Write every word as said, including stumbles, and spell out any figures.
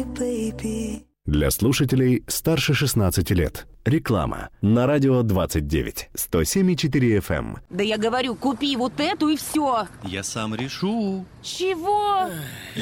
Для слушателей старше шестнадцати лет. Реклама на радио двадцать девять, сто семь и четыре эф эм. Да я говорю, купи вот эту и все. Я сам решу. Чего?